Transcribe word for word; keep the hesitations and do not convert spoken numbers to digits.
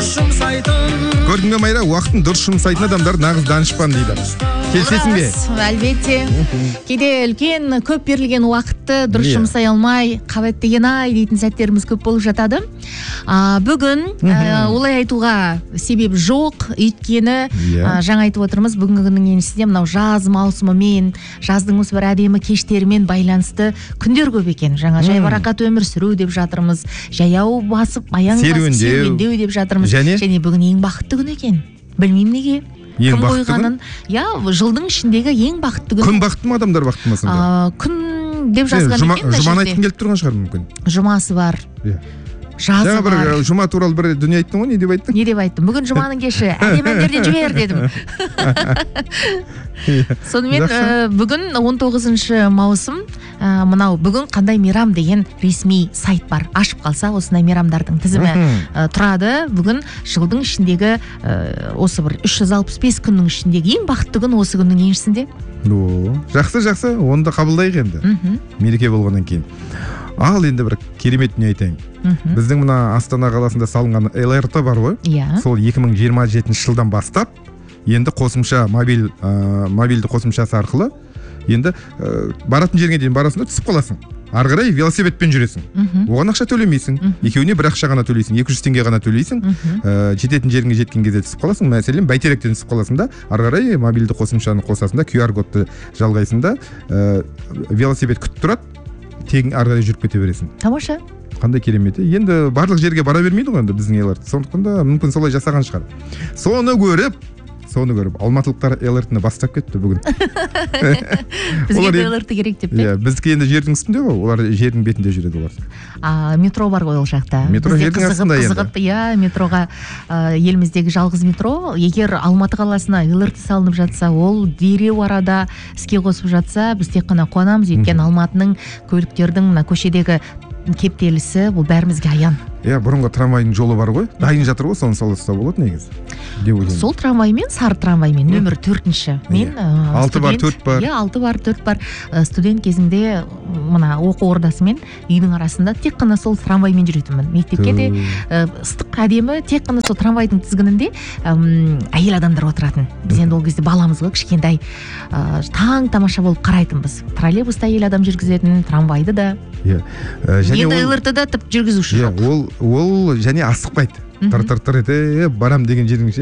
дұрыс жұмсайтын. Көрдің бе Майра, уақытын дұрыс жұмсайтын адамдар нағыз данышпан дейді. Келісесің бе? Әлбетте. Кейде үлкен көп берілген уақытты дұрыс жұмсай алмай, қабат деген ай дейтін сәттеріміз көп болып жатады. А, бүгін а, олай айтуға себеп жоқ, өйткені а, жаңа айтып отырмыз, бүгінгі күннің еншісінде мынау жаз маусымымен, жаздың осы бір әдемі кештерімен байланысты күндер көп екен. Жаңа жайбарақат өмір сүру деп жатырмыз, жаяу басып, аяң басып серуендеу деп жатырмыз. Және? Және бүгін ең бақытты күн екен. Білмеймін неге. Ең бақытты күн? Я, жылдың ішіндегі ең бақытты күн. Күн бақытты ма, адамдар бақытты ма сонда? Күн деп жазған екен. Жұманы айтқым келіп тұрған шығар мүмкін. Жұмасы бар. Жазы бар. бар. Жұма туралы бір дүние айттың ғой, не деп айттың? Не деп айттым? Бүгін жұманың кеші, әдемі әндерден жібер дедім. Сонымен бүгін он тоғызыншы маусым, мынау бүгін қандай мейрам деген ресми сайт бар. Ашып қалса, осындай мейрамдардың тізімі тұрады. Бүгін жылдың ішіндегі осы бір үш жүз алпыс бес күннің ішіндегі ең бақытты күн осы күннің еншісінде. Жақсы, жақсы. Оны да қабылдайық енді. Мереке болғаннан кейін. Ал енді бір керемет не айтайын. Біздің мына Астана қаласында салынған эл эр тэ бар ғой. Сол екі мың жиырма жетінші жылдан бастап енді қосымша мобиль мобильді қосымшасы арқылы енді баратын жерге дейін барасың да түсіп қаласың. Ары қарай велосипедпен жүресің. Оған ақша төлемейсің. Екеуіне бір ақша ғана төлейсің. екі жүз теңге ғана төлейсің. Жететін жеріңе жеткен кезде түсіп қаласың. Мәселен, бәйтеректен түсіп қаласың да, ары қарай мобильді қосымшаны қосасың да, ку ар кодты жалғайсың да, велосипед күтіп тұрады. Тегін ары қарай жүріп кете бересің. Тамаша. Қандай керемет. Енді барлық жерге бара бермейді ғой енді біздің ел эр тэ. Сондықтан да мүмкін солай жасаған шығар. Соны көріп, соны көріп, алматылықтар эл эр тэні бастап кетті бүгін. Бізге де эл эр тэ керек деп пе? Иә, біздікі енді жердің үстінде ғой, олар жердің бетінде жүреді олар. А, метро бар ғой ол жақта. Метро жердің астында енді. Қызығып, иә, метроға еліміздегі жалғыз метро, егер Алматы қаласына эл эр тэ салынып жатса, ол дереу арада іске қосып жатса, біз тек қана қуанамыз, өйткені Алматының көліктердің мына көшедегі кептелісі бұл бәрімізге аян. Иә, бұрынғы трамвайдың жолы бар ғой, дайын жатыр ғой, соны салса болады негізі. Сол трамваймен, сары трамваймен, нөмір төртінші. Мен алты бар, төрт бар. Иә, алты бар, төрт бар. Студент кезімде мына оқу ордасымен үйдің арасында тек қана сол трамваймен жүретінмін. Мектепке де ыстық әдемі, тек қана сол трамвайдың тізгінінде әйел адамдар отыратын. Біз енді ол кезде баламыз ғой, кішкентай таң тамаша болып қарайтынбыз. Троллейбуста әйел адам жүргізетін, трамвайды да. Иә. Енді эл эр тэ да тіп жүргізуші жоқ. Ол және асықпайды. Тыр-тыр-тыр ете барам деген жердің